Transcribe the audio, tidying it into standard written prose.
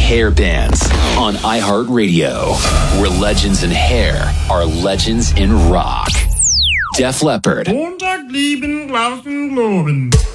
hair bands on iHeartRadio, where legends in hair are legends in rock. Def Leppard. Montag, lieben, glauben, globen.